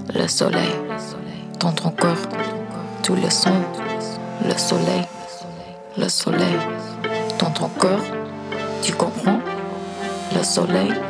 le soleil. Dans ton corps, tous les sons, le soleil, le soleil. Dans ton corps, tu comprends? Le soleil.